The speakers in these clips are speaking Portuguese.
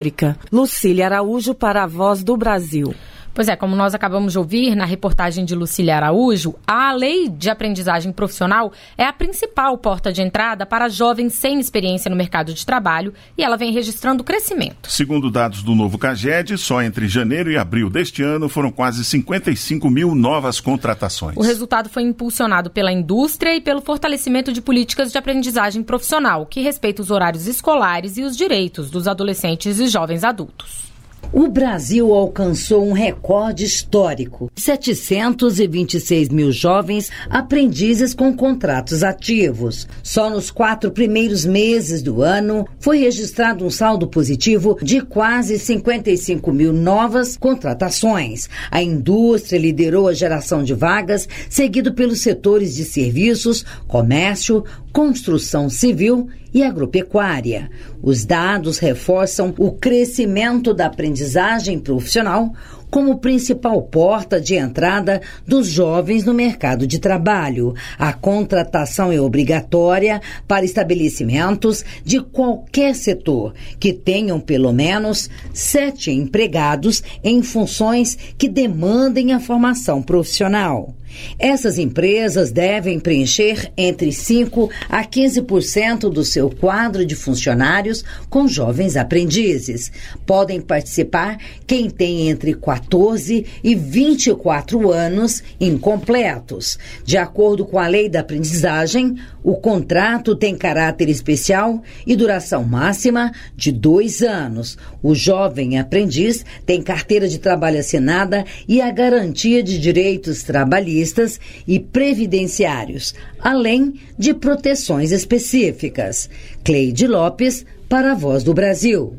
Lucília Araújo para a Voz do Brasil. Pois é, como nós acabamos de ouvir na reportagem de Lucília Araújo, a Lei de Aprendizagem Profissional é a principal porta de entrada para jovens sem experiência no mercado de trabalho e ela vem registrando crescimento. Segundo dados do novo CAGED, só entre janeiro e abril deste ano foram quase 55 mil novas contratações. O resultado foi impulsionado pela indústria e pelo fortalecimento de políticas de aprendizagem profissional, que respeita os horários escolares e os direitos dos adolescentes e jovens adultos. O Brasil alcançou um recorde histórico. 726 mil jovens aprendizes com contratos ativos. Só nos 4 primeiros meses do ano foi registrado um saldo positivo de quase 55 mil novas contratações. A indústria liderou a geração de vagas, seguido pelos setores de serviços, comércio, construção civil e agropecuária. Os dados reforçam o crescimento da aprendizagem profissional como principal porta de entrada dos jovens no mercado de trabalho. A contratação é obrigatória para estabelecimentos de qualquer setor que tenham pelo menos 7 empregados em funções que demandem a formação profissional. Essas empresas devem preencher entre 5% a 15% do seu quadro de funcionários com jovens aprendizes. Podem participar quem tem entre 14 e 24 anos incompletos. De acordo com a Lei da Aprendizagem, o contrato tem caráter especial e duração máxima de 2 anos. O jovem aprendiz tem carteira de trabalho assinada e a garantia de direitos trabalhistas e previdenciários, além de proteções específicas. Cleide Lopes, para a Voz do Brasil.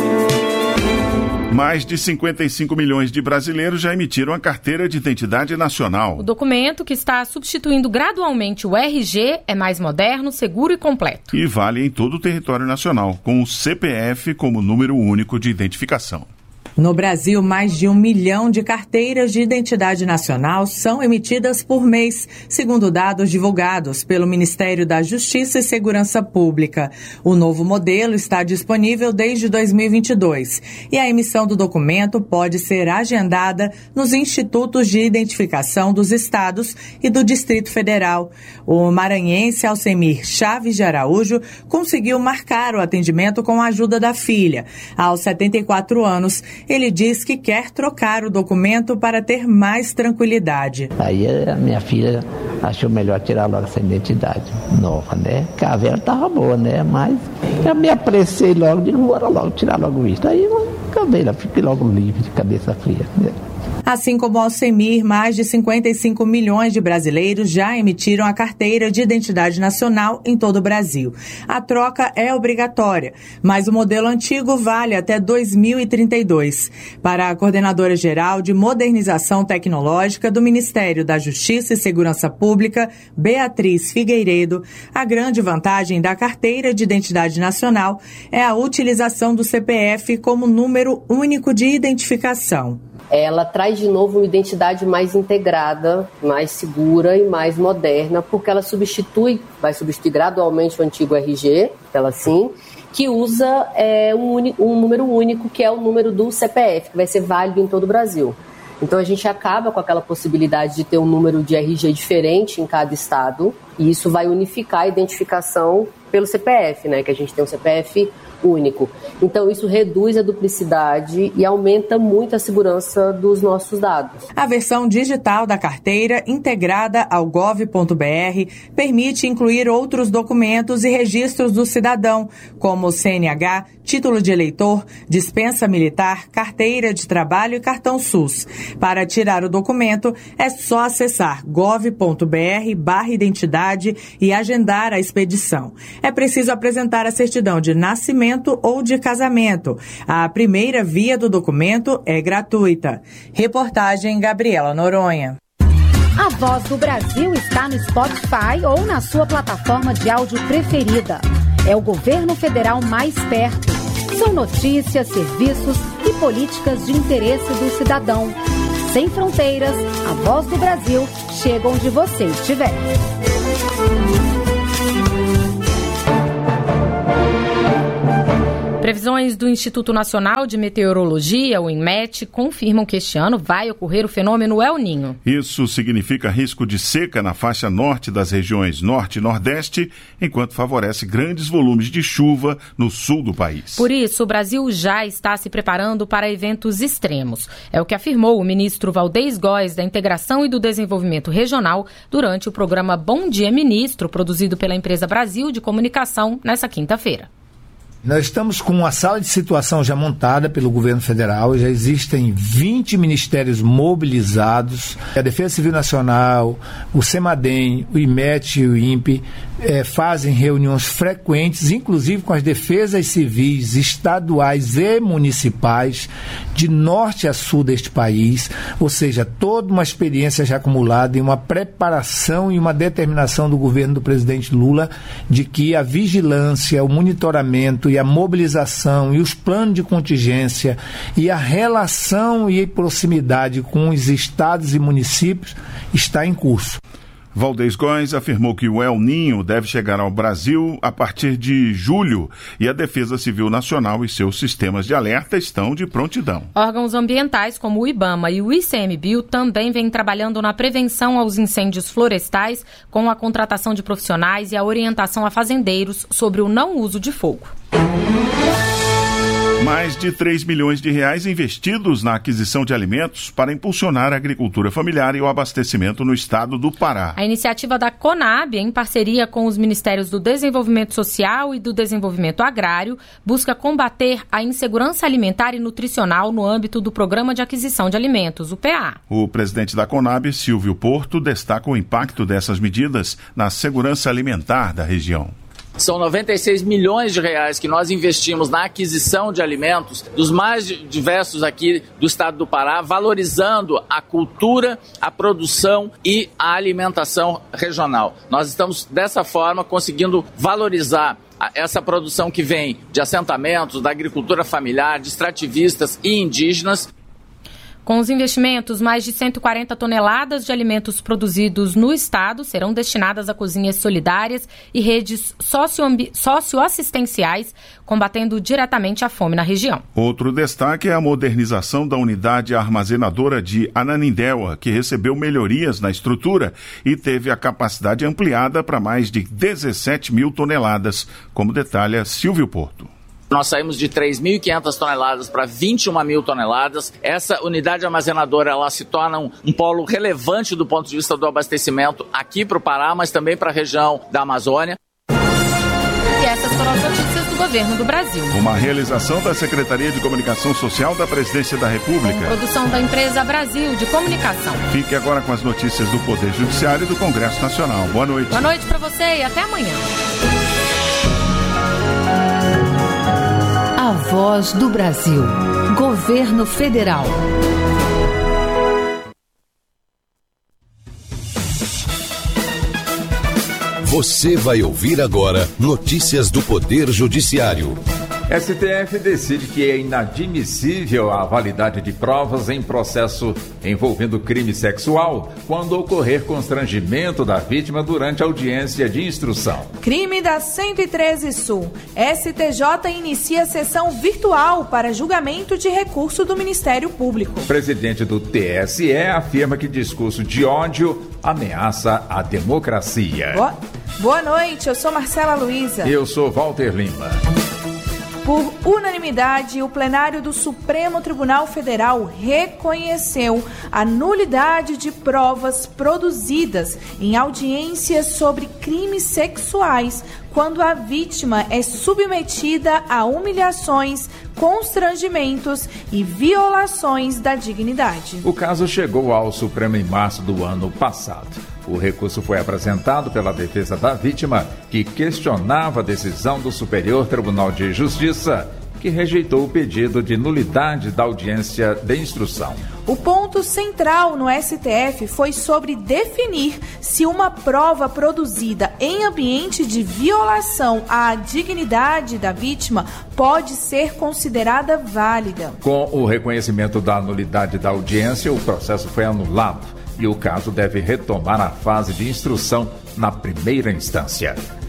Mais de 55 milhões de brasileiros já emitiram a Carteira de Identidade Nacional. O documento, que está substituindo gradualmente o RG, é mais moderno, seguro e completo. E vale em todo o território nacional, com o CPF como número único de identificação. No Brasil, mais de 1 milhão de carteiras de identidade nacional são emitidas por mês, segundo dados divulgados pelo Ministério da Justiça e Segurança Pública. O novo modelo está disponível desde 2022 e a emissão do documento pode ser agendada nos institutos de identificação dos estados e do Distrito Federal. O maranhense Alcemir Chaves de Araújo conseguiu marcar o atendimento com a ajuda da filha. Aos 74 anos, ele diz que quer trocar o documento para ter mais tranquilidade. Aí a minha filha achou melhor tirar logo essa identidade nova, né? Porque a velha estava boa, né? Mas eu me apressei logo, digo, bora logo tirar logo isso. Aí eu acabei lá, fiquei logo livre, de cabeça fria, né? Assim como Alcemir, mais de 55 milhões de brasileiros já emitiram a Carteira de Identidade Nacional em todo o Brasil. A troca é obrigatória, mas o modelo antigo vale até 2032. Para a Coordenadora Geral de Modernização Tecnológica do Ministério da Justiça e Segurança Pública, Beatriz Figueiredo, a grande vantagem da Carteira de Identidade Nacional é a utilização do CPF como número único de identificação. Ela traz de novo uma identidade mais integrada, mais segura e mais moderna, porque ela vai substituir gradualmente o antigo RG, ela sim, que usa um número único, que é o número do CPF, que vai ser válido em todo o Brasil. Então a gente acaba com aquela possibilidade de ter um número de RG diferente em cada estado, e isso vai unificar a identificação pelo CPF, né? Que a gente tem um CPF único. Então isso reduz a duplicidade e aumenta muito a segurança dos nossos dados. A versão digital da carteira, integrada ao gov.br, permite incluir outros documentos e registros do cidadão, como CNH, título de eleitor, dispensa militar, carteira de trabalho e cartão SUS. Para tirar o documento, é só acessar gov.br/identidade e agendar a expedição. É preciso apresentar a certidão de nascimento ou de casamento. A primeira via do documento é gratuita. Reportagem Gabriela Noronha. A Voz do Brasil está no Spotify ou na sua plataforma de áudio preferida. É o governo federal mais perto. São notícias, serviços e políticas de interesse do cidadão. Sem fronteiras, a Voz do Brasil chega onde você estiver. Previsões do Instituto Nacional de Meteorologia, o INMET, confirmam que este ano vai ocorrer o fenômeno El Niño. Isso significa risco de seca na faixa norte das regiões norte e nordeste, enquanto favorece grandes volumes de chuva no sul do país. Por isso, o Brasil já está se preparando para eventos extremos. É o que afirmou o ministro Valdez Góes, da Integração e do Desenvolvimento Regional, durante o programa Bom Dia Ministro, produzido pela empresa Brasil de Comunicação, nessa quinta-feira. Nós estamos com uma sala de situação já montada pelo governo federal, já existem 20 ministérios mobilizados, a Defesa Civil Nacional, o CEMADEM, o IMET e o INPE fazem reuniões frequentes, inclusive com as defesas civis estaduais e municipais, de norte a sul deste país, ou seja, toda uma experiência já acumulada e uma preparação e uma determinação do governo do presidente Lula de que a vigilância, o monitoramento e a mobilização e os planos de contingência e a relação e proximidade com os estados e municípios está em curso. Valdez Góes afirmou que o El Niño deve chegar ao Brasil a partir de julho e a Defesa Civil Nacional e seus sistemas de alerta estão de prontidão. Órgãos ambientais como o IBAMA e o ICMBio também vêm trabalhando na prevenção aos incêndios florestais com a contratação de profissionais e a orientação a fazendeiros sobre o não uso de fogo. Mais de 3 milhões de reais investidos na aquisição de alimentos para impulsionar a agricultura familiar e o abastecimento no estado do Pará. A iniciativa da Conab, em parceria com os Ministérios do Desenvolvimento Social e do Desenvolvimento Agrário, busca combater a insegurança alimentar e nutricional no âmbito do Programa de Aquisição de Alimentos, o PA. O presidente da Conab, Silvio Porto, destaca o impacto dessas medidas na segurança alimentar da região. São 96 milhões de reais que nós investimos na aquisição de alimentos dos mais diversos aqui do estado do Pará, valorizando a cultura, a produção e a alimentação regional. Nós estamos, dessa forma, conseguindo valorizar essa produção que vem de assentamentos, da agricultura familiar, de extrativistas e indígenas. Com os investimentos, mais de 140 toneladas de alimentos produzidos no estado serão destinadas a cozinhas solidárias e redes socioassistenciais, combatendo diretamente a fome na região. Outro destaque é a modernização da unidade armazenadora de Ananindeua, que recebeu melhorias na estrutura e teve a capacidade ampliada para mais de 17 mil toneladas, como detalha Silvio Porto. Nós saímos de 3.500 toneladas para 21 mil toneladas. Essa unidade armazenadora ela se torna um polo relevante do ponto de vista do abastecimento aqui para o Pará, mas também para a região da Amazônia. E essas foram as notícias do Governo do Brasil. Uma realização da Secretaria de Comunicação Social da Presidência da República. Com produção da empresa Brasil de Comunicação. Fique agora com as notícias do Poder Judiciário e do Congresso Nacional. Boa noite. Boa noite para você e até amanhã. A Voz do Brasil. Governo Federal. Você vai ouvir agora notícias do Poder Judiciário. STF decide que é inadmissível a validade de provas em processo envolvendo crime sexual quando ocorrer constrangimento da vítima durante a audiência de instrução. Crime da 113 Sul. STJ inicia sessão virtual para julgamento de recurso do Ministério Público. O presidente do TSE afirma que discurso de ódio ameaça a democracia. Boa noite, eu sou Marcela Luiza. Eu sou Walter Lima. Por unanimidade, o plenário do Supremo Tribunal Federal reconheceu a nulidade de provas produzidas em audiências sobre crimes sexuais quando a vítima é submetida a humilhações, constrangimentos e violações da dignidade. O caso chegou ao Supremo em março do ano passado. O recurso foi apresentado pela defesa da vítima, que questionava a decisão do Superior Tribunal de Justiça, que rejeitou o pedido de nulidade da audiência de instrução. O ponto central no STF foi sobre definir se uma prova produzida em ambiente de violação à dignidade da vítima pode ser considerada válida. Com o reconhecimento da nulidade da audiência, o processo foi anulado e o caso deve retomar a fase de instrução na primeira instância.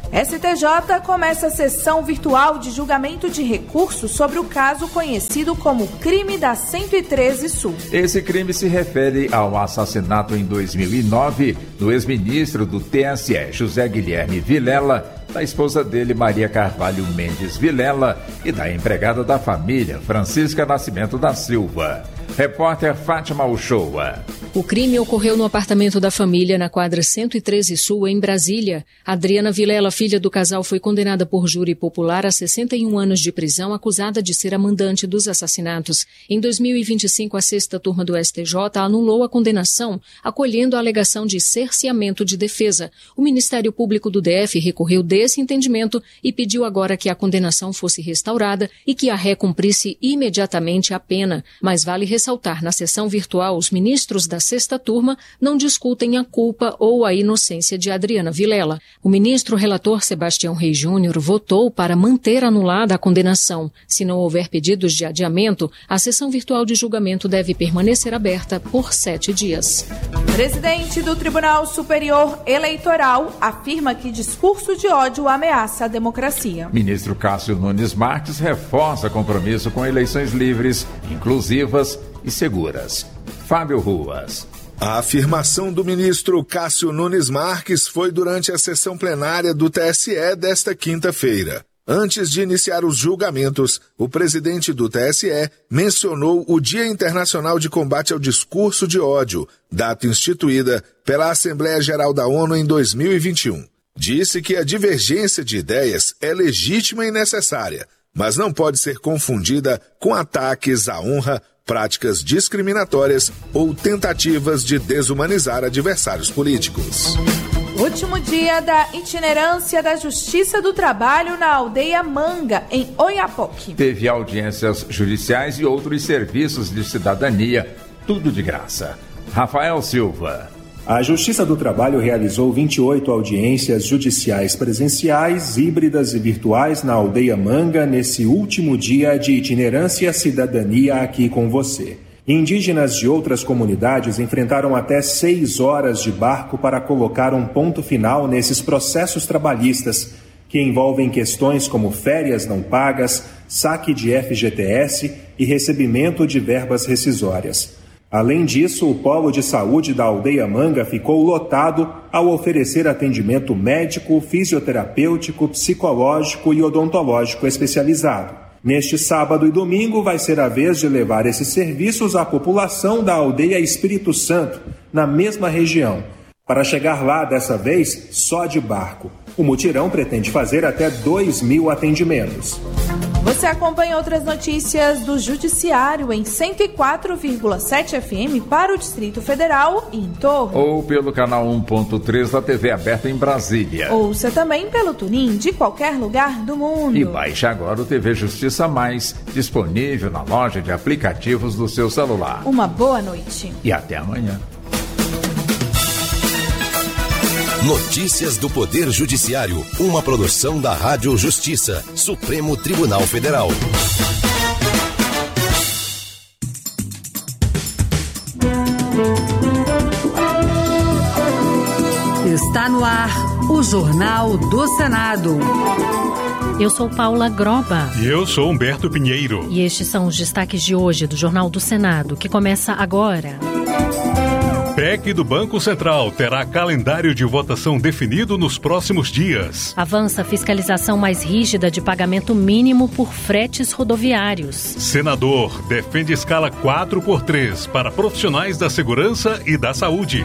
STJ começa a sessão virtual de julgamento de recurso sobre o caso conhecido como crime da 113 Sul. Esse crime se refere ao assassinato em 2009 do ex-ministro do TSE, José Guilherme Vilela, da esposa dele, Maria Carvalho Mendes Vilela, e da empregada da família, Francisca Nascimento da Silva. Repórter Fátima Uchoa. O crime ocorreu no apartamento da família na quadra 113 Sul, em Brasília. Adriana Vilela, filha do casal, foi condenada por júri popular a 61 anos de prisão, acusada de ser a mandante dos assassinatos. Em 2025, a 6ª turma do STJ anulou a condenação, acolhendo a alegação de cerceamento de defesa. O Ministério Público do DF recorreu desse entendimento e pediu agora que a condenação fosse restaurada e que a ré cumprisse imediatamente a pena. Mas vale ressaltar, na sessão virtual, os ministros da 6ª turma não discutem a culpa ou a inocência de Adriana Vilela. O ministro relator Sebastião Reis Júnior votou para manter anulada a condenação. Se não houver pedidos de adiamento, a sessão virtual de julgamento deve permanecer aberta por 7 dias. Presidente do Tribunal Superior Eleitoral afirma que discurso de ódio ameaça a democracia. Ministro Cássio Nunes Marques reforça compromisso com eleições livres, inclusivas e seguras. Fábio Ruas. A afirmação do ministro Cássio Nunes Marques foi durante a sessão plenária do TSE desta quinta-feira. Antes de iniciar os julgamentos, o presidente do TSE mencionou o Dia Internacional de Combate ao Discurso de Ódio, data instituída pela Assembleia Geral da ONU em 2021. Disse que a divergência de ideias é legítima e necessária, mas não pode ser confundida com ataques à honra, práticas discriminatórias ou tentativas de desumanizar adversários políticos. Último dia da itinerância da Justiça do Trabalho na aldeia Manga, em Oiapoque. Teve audiências judiciais e outros serviços de cidadania, tudo de graça. Rafael Silva. A Justiça do Trabalho realizou 28 audiências judiciais presenciais, híbridas e virtuais na aldeia Manga nesse último dia de itinerância cidadania aqui com você. Indígenas de outras comunidades enfrentaram até 6 horas de barco para colocar um ponto final nesses processos trabalhistas, que envolvem questões como férias não pagas, saque de FGTS e recebimento de verbas rescisórias. Além disso, o polo de saúde da aldeia Manga ficou lotado ao oferecer atendimento médico, fisioterapêutico, psicológico e odontológico especializado. Neste sábado e domingo vai ser a vez de levar esses serviços à população da aldeia Espírito Santo, na mesma região. Para chegar lá, dessa vez, só de barco. O mutirão pretende fazer até 2.000 atendimentos. Você acompanha outras notícias do Judiciário em 104,7 FM para o Distrito Federal e em torno. Ou pelo canal 1.3 da TV aberta em Brasília. Ouça também pelo TuneIn de qualquer lugar do mundo. E baixe agora o TV Justiça Mais, disponível na loja de aplicativos do seu celular. Uma boa noite. E até amanhã. Notícias do Poder Judiciário, uma produção da Rádio Justiça, Supremo Tribunal Federal. Está no ar o Jornal do Senado. Eu sou Paula Groba. E eu sou Humberto Pinheiro. E estes são os destaques de hoje do Jornal do Senado, que começa agora. PEC do Banco Central terá calendário de votação definido nos próximos dias. Avança a fiscalização mais rígida de pagamento mínimo por fretes rodoviários. Senador defende escala 4x3 para profissionais da segurança e da saúde.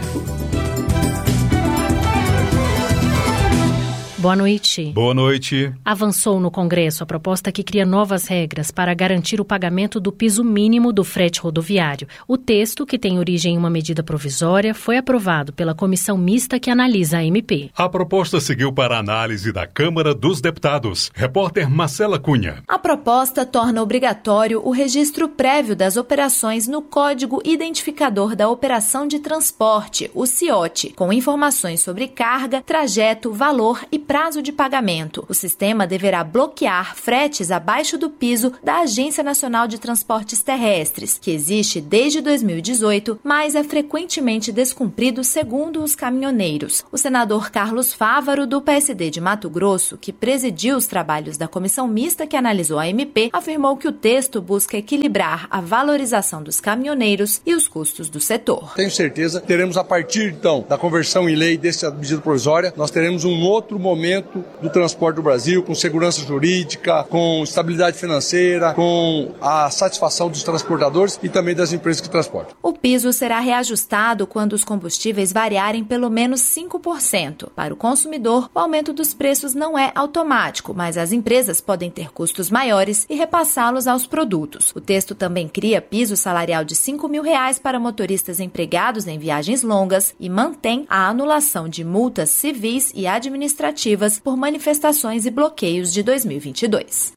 Boa noite. Boa noite. Avançou no Congresso a proposta que cria novas regras para garantir o pagamento do piso mínimo do frete rodoviário. O texto, que tem origem em uma medida provisória, foi aprovado pela comissão mista que analisa a MP. A proposta seguiu para a análise da Câmara dos Deputados. Repórter Marcela Cunha. A proposta torna obrigatório o registro prévio das operações no Código Identificador da Operação de Transporte, o CIOT, com informações sobre carga, trajeto, valor e prazo prazo de pagamento. O sistema deverá bloquear fretes abaixo do piso da Agência Nacional de Transportes Terrestres, que existe desde 2018, mas é frequentemente descumprido segundo os caminhoneiros. O senador Carlos Fávaro, do PSD de Mato Grosso, que presidiu os trabalhos da comissão mista que analisou a MP, afirmou que o texto busca equilibrar a valorização dos caminhoneiros e os custos do setor. Tenho certeza, teremos a partir então da conversão em lei dessa medida provisória, nós teremos um outro momento do transporte do Brasil, com segurança jurídica, com estabilidade financeira, com a satisfação dos transportadores e também das empresas que transportam. O piso será reajustado quando os combustíveis variarem pelo menos 5%. Para o consumidor, o aumento dos preços não é automático, mas as empresas podem ter custos maiores e repassá-los aos produtos. O texto também cria piso salarial de R$ 5.000 para motoristas empregados em viagens longas e mantém a anulação de multas civis e administrativas por manifestações e bloqueios de 2022.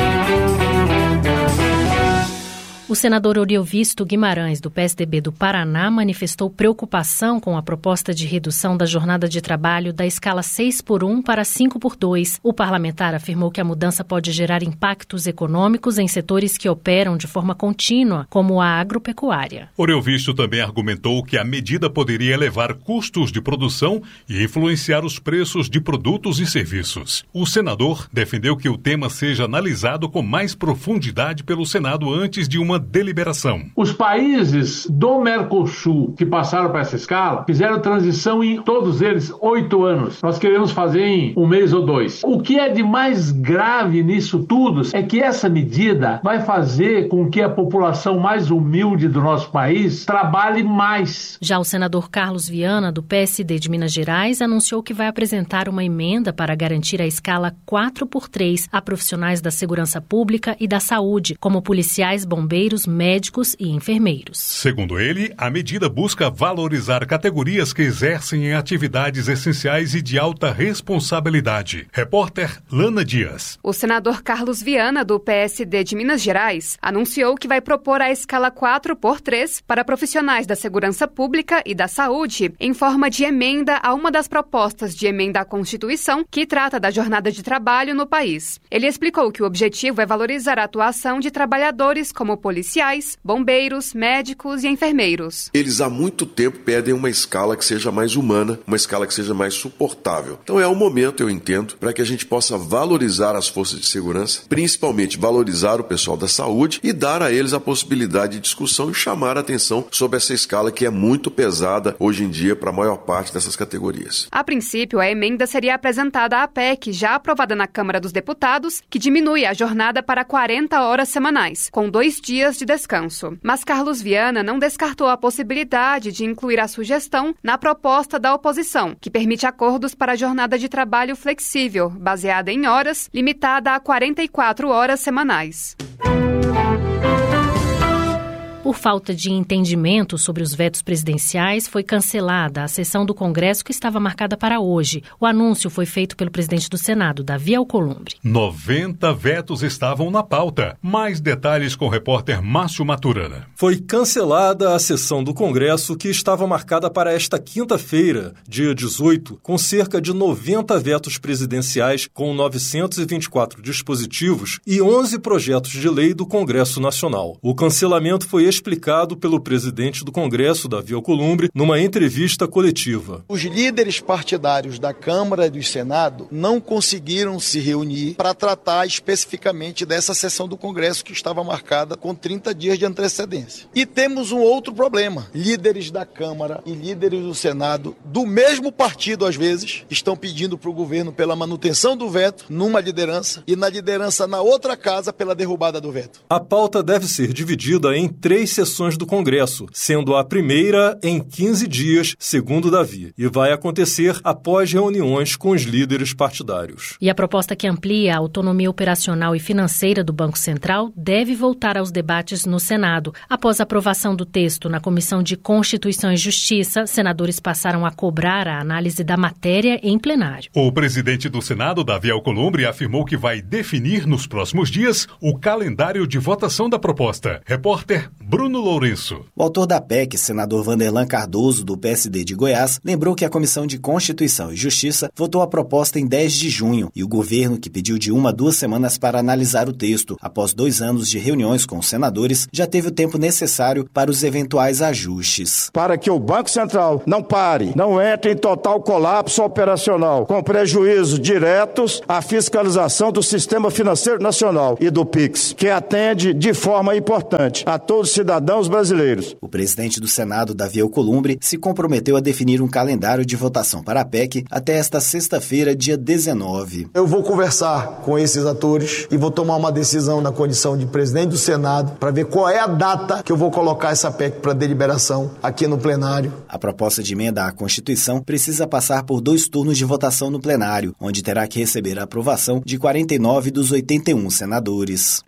O senador Oriovisto Guimarães, do PSDB do Paraná, manifestou preocupação com a proposta de redução da jornada de trabalho da escala 6x1 para 5x2. O parlamentar afirmou que a mudança pode gerar impactos econômicos em setores que operam de forma contínua, como a agropecuária. Oriovisto também argumentou que a medida poderia elevar custos de produção e influenciar os preços de produtos e serviços. O senador defendeu que o tema seja analisado com mais profundidade pelo Senado antes de uma deliberação. Os países do Mercosul que passaram para essa escala fizeram transição em todos eles 8 anos. Nós queremos fazer em 1 mês ou 2. O que é de mais grave nisso tudo é que essa medida vai fazer com que a população mais humilde do nosso país trabalhe mais. Já o senador Carlos Viana, do PSD de Minas Gerais, anunciou que vai apresentar uma emenda para garantir a escala 4x3 a profissionais da segurança pública e da saúde, como policiais, bombeiros, médicos e enfermeiros. Segundo ele, a medida busca valorizar categorias que exercem em atividades essenciais e de alta responsabilidade. Repórter Lana Dias. O senador Carlos Viana, do PSD de Minas Gerais, anunciou que vai propor a escala 4x3 para profissionais da segurança pública e da saúde, em forma de emenda a uma das propostas de emenda à Constituição que trata da jornada de trabalho no país. Ele explicou que o objetivo é valorizar a atuação de trabalhadores como policiais, bombeiros, médicos e enfermeiros. Eles há muito tempo pedem uma escala que seja mais humana, uma escala que seja mais suportável. Então é o momento, eu entendo, para que a gente possa valorizar as forças de segurança, principalmente valorizar o pessoal da saúde e dar a eles a possibilidade de discussão e chamar a atenção sobre essa escala que é muito pesada hoje em dia para a maior parte dessas categorias. A princípio, a emenda seria apresentada à PEC, já aprovada na Câmara dos Deputados, que diminui a jornada para 40 horas semanais, com 2 dias de descanso. Mas Carlos Viana não descartou a possibilidade de incluir a sugestão na proposta da oposição, que permite acordos para a jornada de trabalho flexível, baseada em horas, limitada a 44 horas semanais. Por falta de entendimento sobre os vetos presidenciais, foi cancelada a sessão do Congresso que estava marcada para hoje. O anúncio foi feito pelo presidente do Senado, Davi Alcolumbre. 90 vetos estavam na pauta. Mais detalhes com o repórter Márcio Maturana. Foi cancelada a sessão do Congresso que estava marcada para esta quinta-feira, dia 18, com cerca de 90 vetos presidenciais, com 924 dispositivos e 11 projetos de lei do Congresso Nacional. O cancelamento foi explicado pelo presidente do Congresso, Davi Alcolumbre, numa entrevista coletiva. Os líderes partidários da Câmara e do Senado não conseguiram se reunir para tratar especificamente dessa sessão do Congresso que estava marcada com 30 dias de antecedência. E temos um outro problema. Líderes da Câmara e líderes do Senado, do mesmo partido às vezes, estão pedindo para o governo pela manutenção do veto numa liderança e na liderança na outra casa pela derrubada do veto. A pauta deve ser dividida em 3 sessões do Congresso, sendo a primeira em 15 dias, segundo Davi, e vai acontecer após reuniões com os líderes partidários. E a proposta que amplia a autonomia operacional e financeira do Banco Central deve voltar aos debates no Senado. Após a aprovação do texto na Comissão de Constituição e Justiça, senadores passaram a cobrar a análise da matéria em plenário. O presidente do Senado, Davi Alcolumbre, afirmou que vai definir nos próximos dias o calendário de votação da proposta. Repórter Bruno Lourenço. O autor da PEC, senador Vanderlan Cardoso, do PSD de Goiás, lembrou que a Comissão de Constituição e Justiça votou a proposta em 10 de junho e o governo, que pediu de 1 a 2 semanas para analisar o texto, após 2 anos de reuniões com os senadores, já teve o tempo necessário para os eventuais ajustes. Para que o Banco Central não pare, não entre em total colapso operacional, com prejuízos diretos à fiscalização do sistema financeiro nacional e do PIX, que atende de forma importante a todos os cidadãos brasileiros. O presidente do Senado, Davi Alcolumbre, se comprometeu a definir um calendário de votação para a PEC até esta sexta-feira, dia 19. Eu vou conversar com esses atores e vou tomar uma decisão na condição de presidente do Senado para ver qual é a data que eu vou colocar essa PEC para deliberação aqui no plenário. A proposta de emenda à Constituição precisa passar por 2 turnos de votação no plenário, onde terá que receber a aprovação de 49 dos 81 senadores.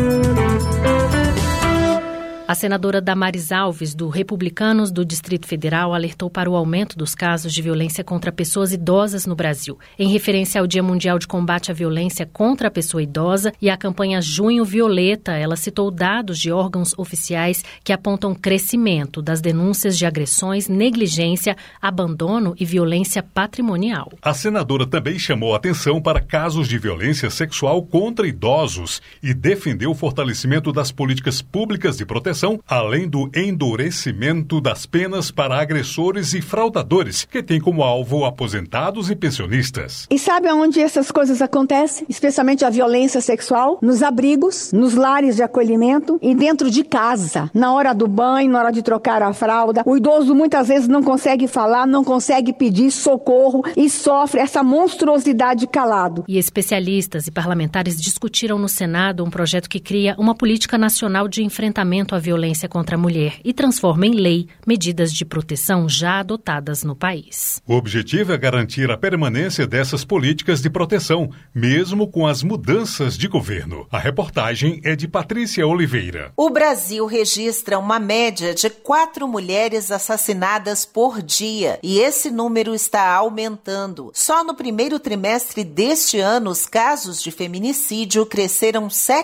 A senadora Damares Alves, do Republicanos do Distrito Federal, alertou para o aumento dos casos de violência contra pessoas idosas no Brasil. Em referência ao Dia Mundial de Combate à Violência contra a Pessoa Idosa e à campanha Junho Violeta, ela citou dados de órgãos oficiais que apontam crescimento das denúncias de agressões, negligência, abandono e violência patrimonial. A senadora também chamou atenção para casos de violência sexual contra idosos e defendeu o fortalecimento das políticas públicas de proteção, além do endurecimento das penas para agressores e fraudadores, que tem como alvo aposentados e pensionistas. E sabe aonde essas coisas acontecem? Especialmente a violência sexual? Nos abrigos, nos lares de acolhimento e dentro de casa. Na hora do banho, na hora de trocar a fralda. O idoso muitas vezes não consegue falar, não consegue pedir socorro e sofre essa monstruosidade calado. E especialistas e parlamentares discutiram no Senado um projeto que cria uma política nacional de enfrentamento à violência contra a mulher e transforma em lei medidas de proteção já adotadas no país. O objetivo é garantir a permanência dessas políticas de proteção, mesmo com as mudanças de governo. A reportagem é de Patrícia Oliveira. O Brasil registra uma média de 4 mulheres assassinadas por dia e esse número está aumentando. Só no primeiro trimestre deste ano, os casos de feminicídio cresceram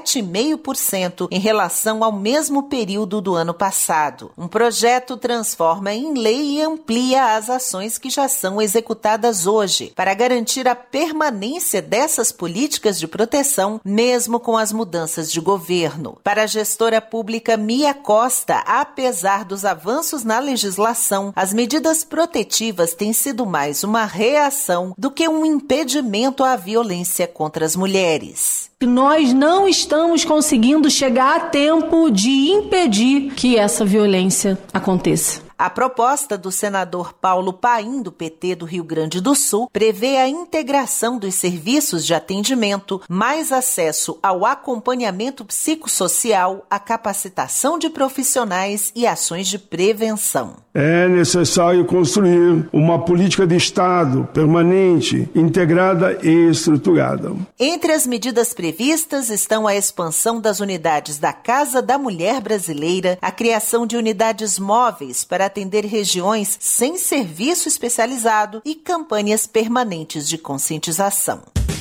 7,5% em relação ao mesmo período do ano passado. Um projeto transforma em lei e amplia as ações que já são executadas hoje, para garantir a permanência dessas políticas de proteção, mesmo com as mudanças de governo. Para a gestora pública Mia Costa, apesar dos avanços na legislação, as medidas protetivas têm sido mais uma reação do que um impedimento à violência contra as mulheres. Nós não estamos conseguindo chegar a tempo de impedir que essa violência aconteça. A proposta do senador Paulo Paim, do PT do Rio Grande do Sul, prevê a integração dos serviços de atendimento, mais acesso ao acompanhamento psicossocial, a capacitação de profissionais e ações de prevenção. É necessário construir uma política de Estado permanente, integrada e estruturada. Entre as medidas previstas estão a expansão das unidades da Casa da Mulher Brasileira, a criação de unidades móveis para atender regiões sem serviço especializado e campanhas permanentes de conscientização.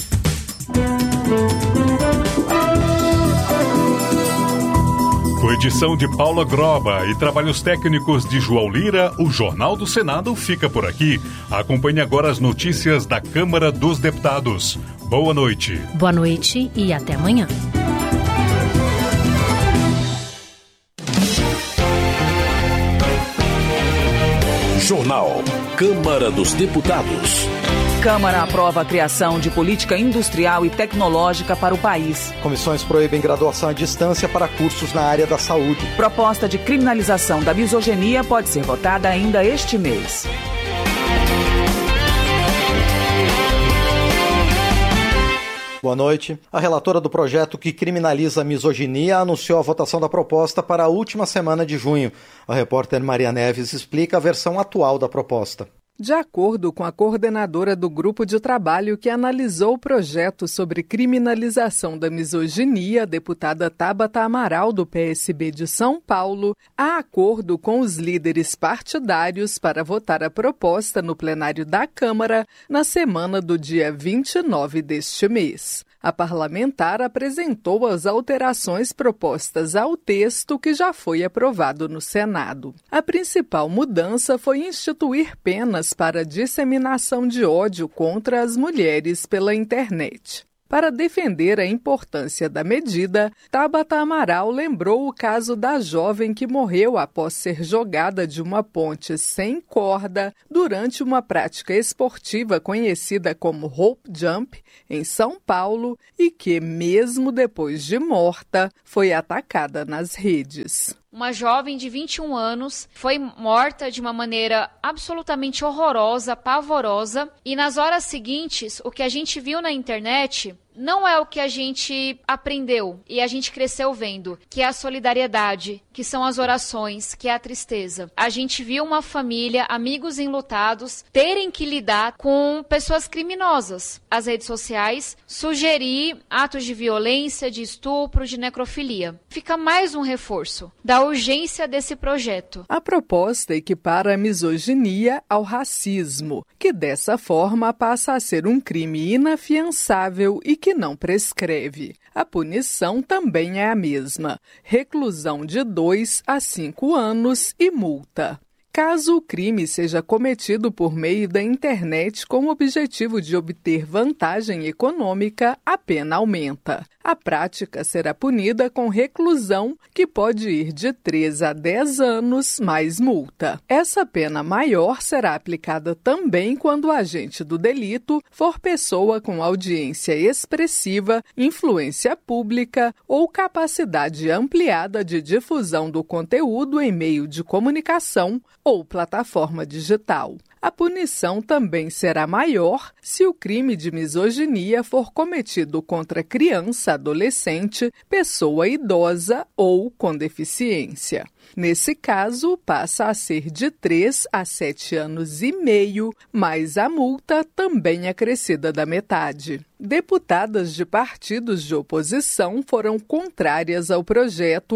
Com edição de Paula Groba e trabalhos técnicos de João Lira, o Jornal do Senado fica por aqui. Acompanhe agora as notícias da Câmara dos Deputados. Boa noite. Boa noite e até amanhã. Jornal Câmara dos Deputados. Câmara aprova a criação de política industrial e tecnológica para o país. Comissões proíbem graduação à distância para cursos na área da saúde. Proposta de criminalização da misoginia pode ser votada ainda este mês. Boa noite. A relatora do projeto que criminaliza a misoginia anunciou a votação da proposta para a última semana de junho. A repórter Maria Neves explica a versão atual da proposta. De acordo com a coordenadora do grupo de trabalho que analisou o projeto sobre criminalização da misoginia, a deputada Tabata Amaral, do PSB de São Paulo, há acordo com os líderes partidários para votar a proposta no plenário da Câmara na semana do dia 29 deste mês. A parlamentar apresentou as alterações propostas ao texto que já foi aprovado no Senado. A principal mudança foi instituir penas para disseminação de ódio contra as mulheres pela internet. Para defender a importância da medida, Tabata Amaral lembrou o caso da jovem que morreu após ser jogada de uma ponte sem corda durante uma prática esportiva conhecida como rope jump, em São Paulo, e que, mesmo depois de morta, foi atacada nas redes. Uma jovem de 21 anos foi morta de uma maneira absolutamente horrorosa, pavorosa, e nas horas seguintes, o que a gente viu na internet não é o que a gente aprendeu e a gente cresceu vendo, que é a solidariedade, que são as orações, que é a tristeza. A gente viu uma família, amigos enlutados, terem que lidar com pessoas criminosas. As redes sociais sugerir atos de violência, de estupro, de necrofilia. Fica mais um reforço da urgência desse projeto. A proposta equipara a misoginia ao racismo, que dessa forma passa a ser um crime inafiançável e que não prescreve. A punição também é a mesma: reclusão de 2 a 5 anos e multa. Caso o crime seja cometido por meio da internet com o objetivo de obter vantagem econômica, a pena aumenta. A prática será punida com reclusão, que pode ir de 3 a 10 anos, mais multa. Essa pena maior será aplicada também quando o agente do delito for pessoa com audiência expressiva, influência pública ou capacidade ampliada de difusão do conteúdo em meio de comunicação ou plataforma digital. A punição também será maior se o crime de misoginia for cometido contra criança, adolescente, pessoa idosa ou com deficiência. Nesse caso, passa a ser de 3 a 7 anos e meio, mais a multa também acrescida da metade. Deputadas de partidos de oposição foram contrárias ao projeto